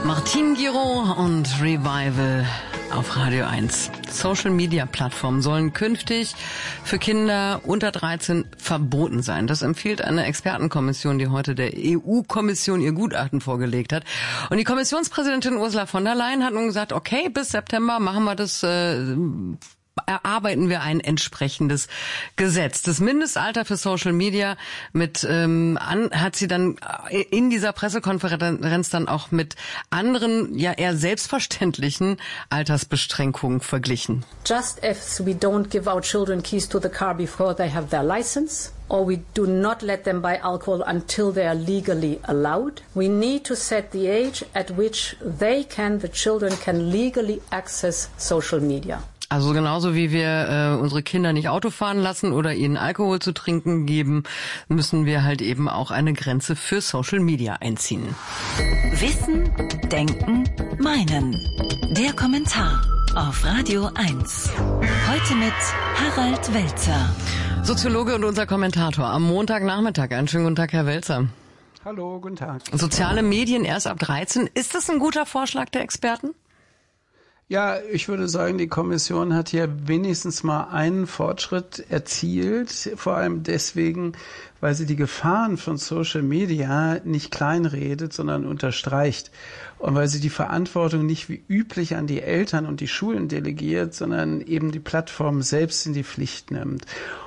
Martin Giraud und Revival auf Radio 1. Social-Media-Plattformen sollen künftig für Kinder unter 13 verboten sein. Das empfiehlt eine Expertenkommission, die heute der EU-Kommission ihr Gutachten vorgelegt hat. Und die Kommissionspräsidentin Ursula von der Leyen hat nun gesagt, okay, bis September machen wir das, erarbeiten wir ein entsprechendes Gesetz. Das Mindestalter für Social Media hat sie dann in dieser Pressekonferenz dann auch mit anderen, ja eher selbstverständlichen Altersbeschränkungen verglichen. Just as we don't give our children keys to the car before they have their license, or we do not let them buy alcohol until they are legally allowed, we need to set the age at which the children can legally access social media. Also genauso wie wir unsere Kinder nicht Auto fahren lassen oder ihnen Alkohol zu trinken geben, müssen wir halt eben auch eine Grenze für Social Media einziehen. Wissen, Denken, Meinen. Der Kommentar auf Radio 1. Heute mit Harald Welzer. Soziologe und unser Kommentator am Montagnachmittag. Einen schönen guten Tag, Herr Welzer. Hallo, guten Tag. Soziale Medien erst ab 13. Ist das ein guter Vorschlag der Experten? Ja, ich würde sagen, die Kommission hat hier wenigstens mal einen Fortschritt erzielt, vor allem deswegen, weil sie die Gefahren von Social Media nicht kleinredet, sondern unterstreicht. Und weil sie die Verantwortung nicht wie üblich an die Eltern und die Schulen delegiert, sondern eben die Plattform selbst in die Pflicht nimmt.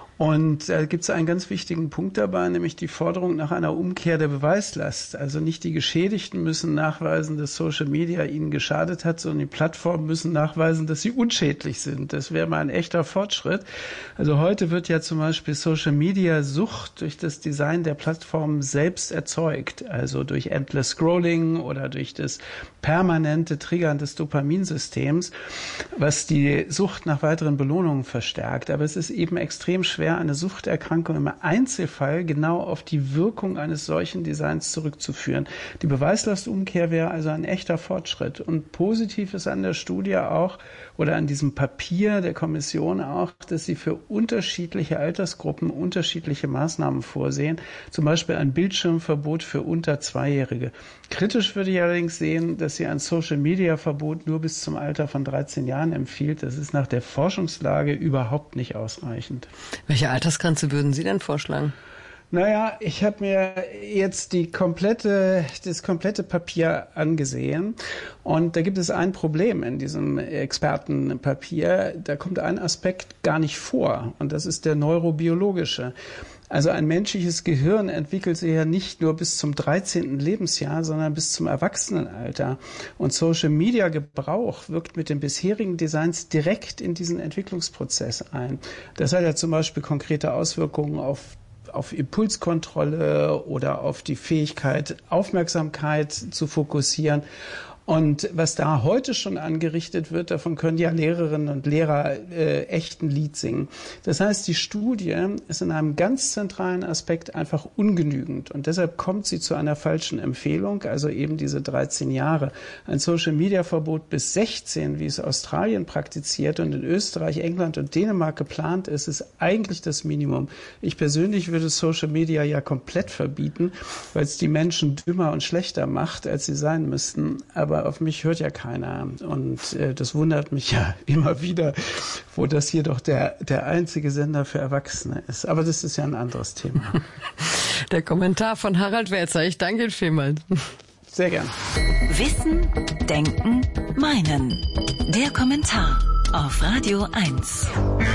Und da gibt es einen ganz wichtigen Punkt dabei, nämlich die Forderung nach einer Umkehr der Beweislast. Also nicht die Geschädigten müssen nachweisen, dass Social Media ihnen geschadet hat, sondern die Plattformen müssen nachweisen, dass sie unschädlich sind. Das wäre mal ein echter Fortschritt. Also heute wird ja zum Beispiel Social Media Sucht durch das Design der Plattformen selbst erzeugt. Also durch Endless Scrolling oder durch das permanente Triggern des Dopaminsystems, was die Sucht nach weiteren Belohnungen verstärkt. Aber es ist eben extrem schwer, eine Suchterkrankung im Einzelfall genau auf die Wirkung eines solchen Designs zurückzuführen. Die Beweislastumkehr wäre also ein echter Fortschritt. Und positiv ist an der Studie auch oder an diesem Papier der Kommission auch, dass sie für unterschiedliche Altersgruppen unterschiedliche Maßnahmen vorsehen. Zum Beispiel ein Bildschirmverbot für unter 2-Jährige. Kritisch würde ich allerdings sehen, dass sie ein Social-Media-Verbot nur bis zum Alter von 13 Jahren empfiehlt. Das ist nach der Forschungslage überhaupt nicht ausreichend. Welche Altersgrenze würden Sie denn vorschlagen? Naja, ich habe mir jetzt das komplette Papier angesehen und da gibt es ein Problem in diesem Expertenpapier. Da kommt ein Aspekt gar nicht vor und das ist der neurobiologische. Also ein menschliches Gehirn entwickelt sich ja nicht nur bis zum 13. Lebensjahr, sondern bis zum Erwachsenenalter. Und Social-Media-Gebrauch wirkt mit den bisherigen Designs direkt in diesen Entwicklungsprozess ein. Das hat ja zum Beispiel konkrete Auswirkungen auf Impulskontrolle oder auf die Fähigkeit, Aufmerksamkeit zu fokussieren. Und was da heute schon angerichtet wird, davon können ja Lehrerinnen und Lehrer echt ein Lied singen. Das heißt, die Studie ist in einem ganz zentralen Aspekt einfach ungenügend. Und deshalb kommt sie zu einer falschen Empfehlung, also eben diese 13 Jahre. Ein Social-Media-Verbot bis 16, wie es Australien praktiziert und in Österreich, England und Dänemark geplant ist, ist eigentlich das Minimum. Ich persönlich würde Social Media ja komplett verbieten, weil es die Menschen dümmer und schlechter macht, als sie sein müssten. Aber auf mich hört ja keiner und das wundert mich ja immer wieder, wo das hier doch der einzige Sender für Erwachsene ist. Aber das ist ja ein anderes Thema. Der Kommentar von Harald Welzer. Ich danke Ihnen vielmals. Sehr gern. Wissen, Denken, Meinen. Der Kommentar auf Radio 1.